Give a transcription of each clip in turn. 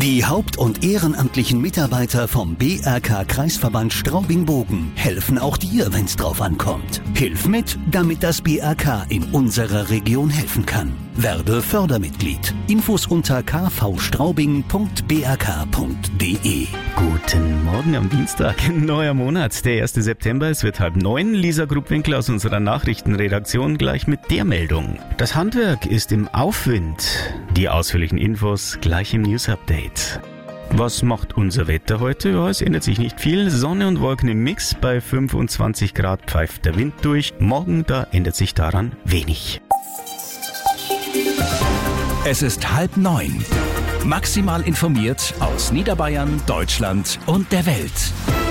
Die Haupt- und ehrenamtlichen Mitarbeiter vom BRK Kreisverband Straubing-Bogen helfen auch dir, wenn's drauf ankommt. Hilf mit, damit das BRK in unserer Region helfen kann. Werde Fördermitglied. Infos unter kvstraubing.brk.de. Guten Morgen am Dienstag, neuer Monat, der 1. September, es wird 8:30. Lisa Grubwinkler aus unserer Nachrichtenredaktion gleich mit der Meldung. Das Handwerk ist im Aufwind. Die ausführlichen Infos gleich im News Update. Was macht unser Wetter heute? Ja, es ändert sich nicht viel. Sonne und Wolken im Mix. Bei 25 Grad pfeift der Wind durch. Morgen, da ändert sich daran wenig. Es ist 8:30. Maximal informiert aus Niederbayern, Deutschland und der Welt.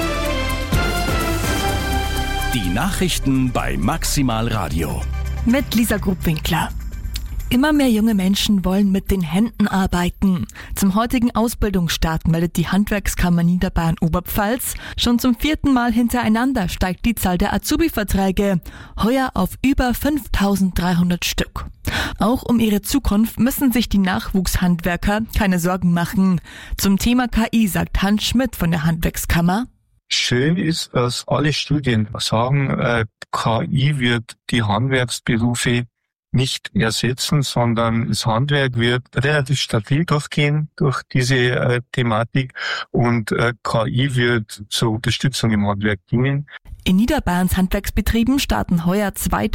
Die Nachrichten bei Maximal Radio. Mit Lisa Grubwinkler. Immer mehr junge Menschen wollen mit den Händen arbeiten. Zum heutigen Ausbildungsstart meldet die Handwerkskammer Niederbayern-Oberpfalz. Schon zum 4. Mal hintereinander steigt die Zahl der Azubi-Verträge. Heuer auf über 5.300 Stück. Auch um ihre Zukunft müssen sich die Nachwuchshandwerker keine Sorgen machen. Zum Thema KI sagt Hans Schmidt von der Handwerkskammer: Schön ist, dass alle Studien sagen, KI wird die Handwerksberufe nicht ersetzen, sondern das Handwerk wird relativ stabil durchgehen durch diese Thematik und KI wird zur Unterstützung im Handwerk dienen. In Niederbayerns Handwerksbetrieben starten heuer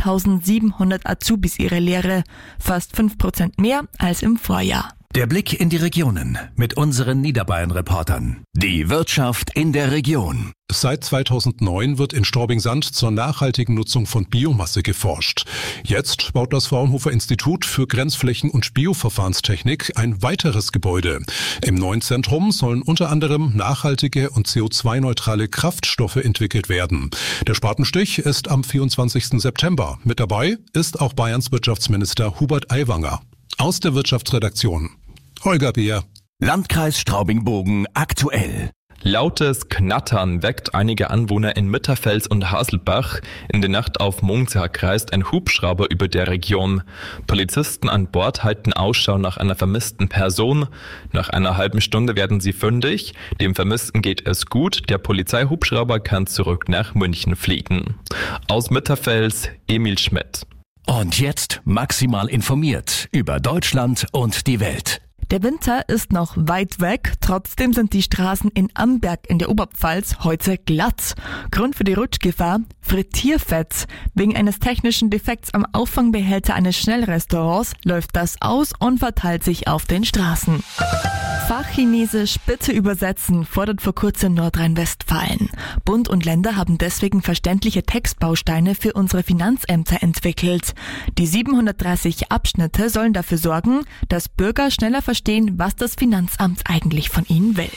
2.700 Azubis ihre Lehre, fast 5% mehr als im Vorjahr. Der Blick in die Regionen mit unseren Niederbayern-Reportern. Die Wirtschaft in der Region. Seit 2009 wird in Straubing-Sand zur nachhaltigen Nutzung von Biomasse geforscht. Jetzt baut das Fraunhofer Institut für Grenzflächen- und Bioverfahrenstechnik ein weiteres Gebäude. Im neuen Zentrum sollen unter anderem nachhaltige und CO2-neutrale Kraftstoffe entwickelt werden. Der Spatenstich ist am 24. September. Mit dabei ist auch Bayerns Wirtschaftsminister Hubert Aiwanger. Aus der Wirtschaftsredaktion Holger Beer. Landkreis Straubing-Bogen aktuell. Lautes Knattern weckt einige Anwohner in Mitterfels und Haselbach. In der Nacht auf Montag kreist ein Hubschrauber über der Region. Polizisten an Bord halten Ausschau nach einer vermissten Person. Nach einer halben Stunde werden sie fündig. Dem Vermissten geht es gut. Der Polizeihubschrauber kann zurück nach München fliegen. Aus Mitterfels, Emil Schmidt. Und jetzt maximal informiert über Deutschland und die Welt. Der Winter ist noch weit weg, trotzdem sind die Straßen in Amberg in der Oberpfalz heute glatt. Grund für die Rutschgefahr: Frittierfett. Wegen eines technischen Defekts am Auffangbehälter eines Schnellrestaurants läuft das aus und verteilt sich auf den Straßen. Fachchinesisch bitte übersetzen, fordert vor kurzem Nordrhein-Westfalen. Bund und Länder haben deswegen verständliche Textbausteine für unsere Finanzämter entwickelt. Die 730 Abschnitte sollen dafür sorgen, dass Bürger schneller verstehen, was das Finanzamt eigentlich von ihnen will.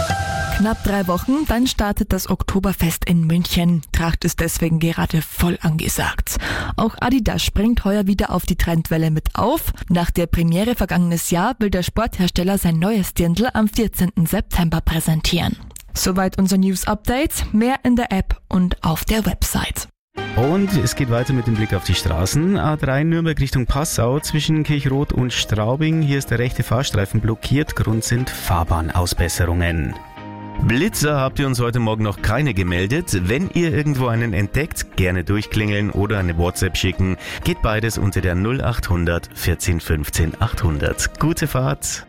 Knapp 3 Wochen, dann startet das Oktoberfest in München. Tracht ist deswegen gerade voll angesagt. Auch Adidas springt heuer wieder auf die Trendwelle mit auf. Nach der Premiere vergangenes Jahr will der Sporthersteller sein neues Dirndl am 14. September präsentieren. Soweit unser News-Update. Mehr in der App und auf der Website. Und es geht weiter mit dem Blick auf die Straßen. A3 Nürnberg Richtung Passau zwischen Kirchroth und Straubing. Hier ist der rechte Fahrstreifen blockiert. Grund sind Fahrbahnausbesserungen. Blitzer habt ihr uns heute Morgen noch keine gemeldet. Wenn ihr irgendwo einen entdeckt, gerne durchklingeln oder eine WhatsApp schicken. Geht beides unter der 0800 14 15 800. Gute Fahrt.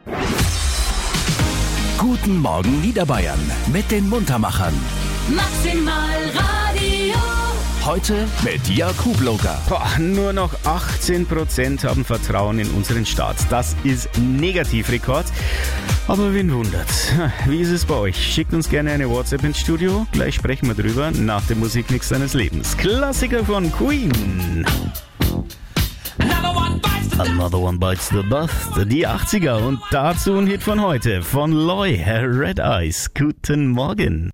Guten Morgen Niederbayern mit den Muntermachern. Maximal Radio. Heute mit Jakub-Loger. Nur noch 18% haben Vertrauen in unseren Staat. Das ist Negativrekord. Aber wen wundert's? Wie ist es bei euch? Schickt uns gerne eine WhatsApp ins Studio. Gleich sprechen wir drüber nach dem Musikmix deines Lebens. Klassiker von Queen. Another One Bites the Dust. Die 80er und dazu ein Hit von heute von Loy, Red Eyes. Guten Morgen.